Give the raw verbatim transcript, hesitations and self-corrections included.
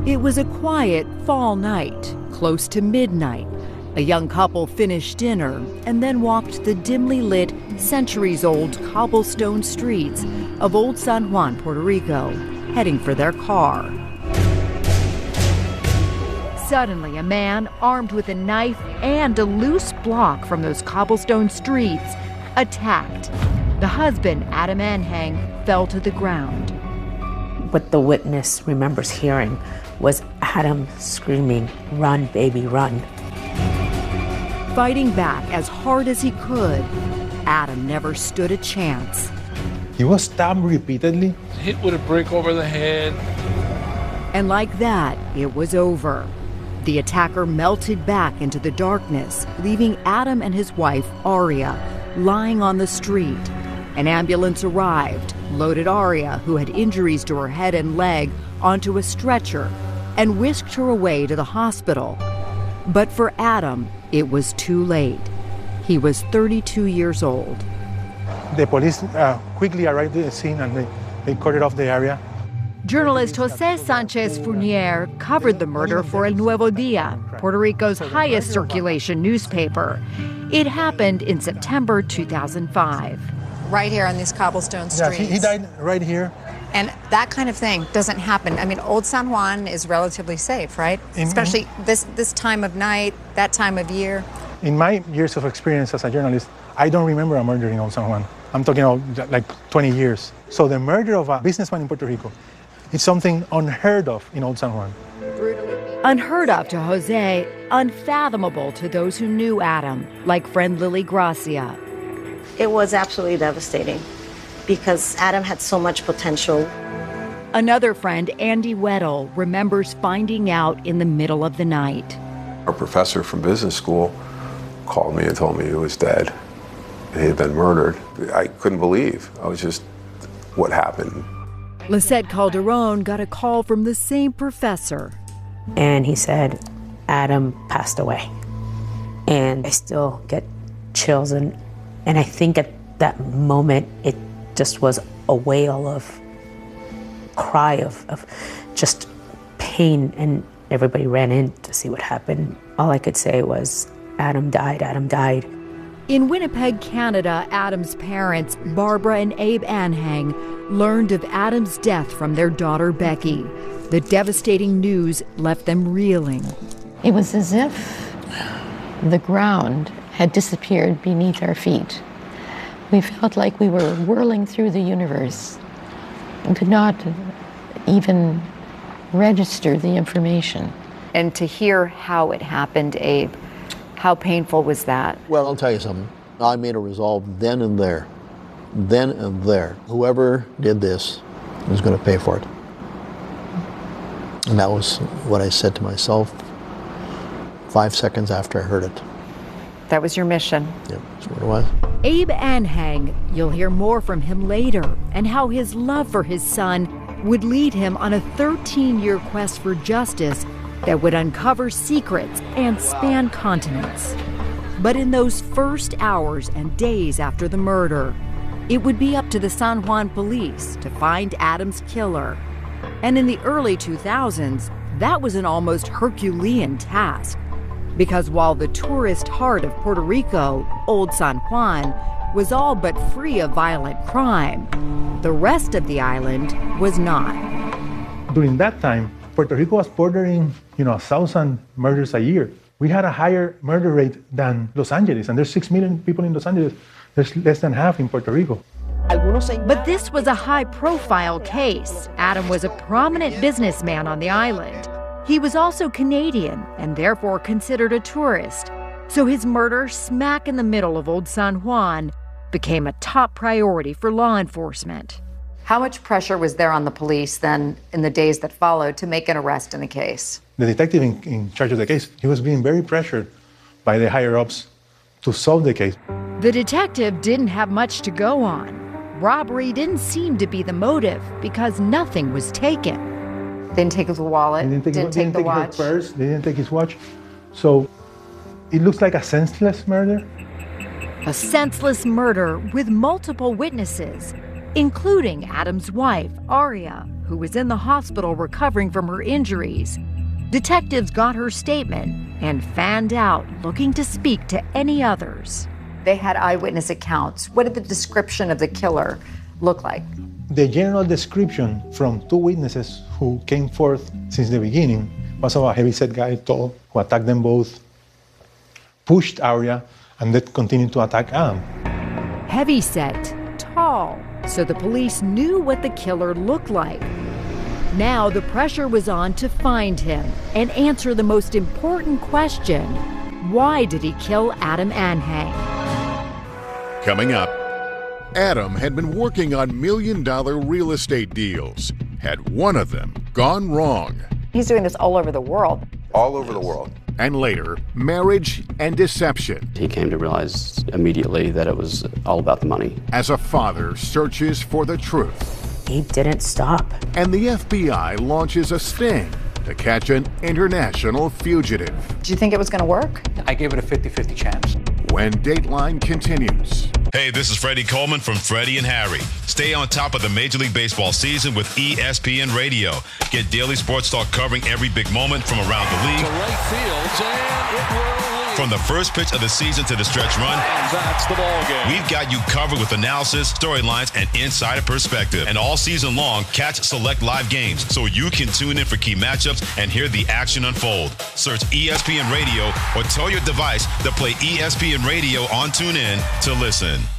It was a quiet fall night, close to midnight. A young couple finished dinner and then walked the dimly lit, centuries-old cobblestone streets of Old San Juan, Puerto Rico, heading for their car. Suddenly, a man armed with a knife and a loose block from those cobblestone streets attacked. The husband, Adam Anhang, fell to the ground. What the witness remembers hearing was Adam screaming, "Run, baby, run." Fighting back as hard as he could, Adam never stood a chance. He was stabbed repeatedly. Hit with a brick over the head. And like that, it was over. The attacker melted back into the darkness, leaving Adam and his wife, Aria, lying on the street. An ambulance arrived, loaded Aria, who had injuries to her head and leg, onto a stretcher and whisked her away to the hospital. But for Adam, it was too late. He was thirty-two years old. The police uh, quickly arrived at the scene and they, they cordoned off the area. Journalist Jose Sanchez Fournier covered the murder for El Nuevo Dia, Puerto Rico's highest circulation newspaper. It happened in September two thousand five. Right here on these cobblestone streets. Yeah, he, he died right here. And that kind of thing doesn't happen. I mean, Old San Juan is relatively safe, right? In, Especially this, this time of night, that time of year. In my years of experience as a journalist, I don't remember a murder in Old San Juan. I'm talking about like twenty years. So the murder of a businessman in Puerto Rico is something unheard of in Old San Juan. Unheard of to Jose, unfathomable to those who knew Adam, like friend Lily Gracia. It was absolutely devastating because Adam had so much potential. Another friend, Andy Weddle, remembers finding out in the middle of the night. Our professor from business school called me and told me he was dead. He had been murdered. I couldn't believe. I was just, what happened? Lisette Calderon got a call from the same professor. And he said, Adam passed away. And I still get chills. And, and I think at that moment, it just was a wail of cry of, of just pain. And everybody ran in to see what happened. All I could say was, Adam died, Adam died. In Winnipeg, Canada, Adam's parents, Barbara and Abe Anhang, learned of Adam's death from their daughter, Becky. The devastating news left them reeling. It was as if the ground had disappeared beneath our feet. We felt like we were whirling through the universe and could not even register the information. And to hear how it happened, Abe, how painful was that? Well, I'll tell you something. I made a resolve then and there, then and there. Whoever did this is going to pay for it. And that was what I said to myself five seconds after I heard it. That was your mission. Yep, that's what it was. Abe Anhang, you'll hear more from him later, and how his love for his son would lead him on a thirteen-year quest for justice that would uncover secrets and span continents. But in those first hours and days after the murder, it would be up to the San Juan police to find Adam's killer. And in the early two thousands, that was an almost Herculean task. Because while the tourist heart of Puerto Rico, Old San Juan, was all but free of violent crime, the rest of the island was not. During that time, Puerto Rico was bordering, you know, a thousand murders a year. We had a higher murder rate than Los Angeles, and there's six million people in Los Angeles. There's less than half in Puerto Rico. But this was a high-profile case. Adam was a prominent businessman on the island. He was also Canadian and therefore considered a tourist. So his murder smack in the middle of Old San Juan became a top priority for law enforcement. How much pressure was there on the police then in the days that followed to make an arrest in the case? The detective in, in charge of the case, he was being very pressured by the higher-ups to solve the case. The detective didn't have much to go on. Robbery didn't seem to be the motive because nothing was taken. They didn't take his wallet, They didn't take, didn't they take didn't the take watch. his purse, they didn't take his watch. So it looks like a senseless murder. A senseless murder with multiple witnesses, including Adam's wife, Aria, who was in the hospital recovering from her injuries. Detectives got her statement and fanned out, looking to speak to any others. They had eyewitness accounts. What did the description of the killer look like? The general description from two witnesses who came forth since the beginning was of a heavyset guy, tall, who attacked them both, pushed Aria, and then continued to attack Adam. Heavyset, tall, so the police knew what the killer looked like. Now the pressure was on to find him and answer the most important question: why did he kill Adam Anhang? Coming up, Adam had been working on million-dollar real estate deals. Had one of them gone wrong? He's doing this all over the world. All over the world. And later, marriage and deception. He came to realize immediately that it was all about the money. As a father searches for the truth. He didn't stop. And the F B I launches a sting to catch an international fugitive. Do you think it was going to work? I gave it a fifty-fifty chance. When Dateline continues. Hey, this is Freddie Coleman from Freddie and Harry. Stay on top of the Major League Baseball season with E S P N Radio. Get daily sports talk covering every big moment from around the league. To right field, and it will lead. From the first pitch of the season to the stretch run. And that's the ball game. We've got you covered with analysis, storylines, and insider perspective. And all season long, catch select live games so you can tune in for key matchups and hear the action unfold. Search E S P N Radio or tell your device to play E S P N Radio on TuneIn to listen.